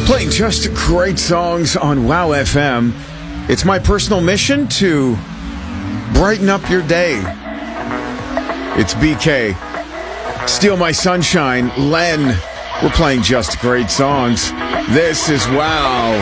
Playing just great songs on WOW FM. It's my personal mission to brighten up your day. It's BK. Steal My Sunshine. Len. We're playing just great songs. This is WOW.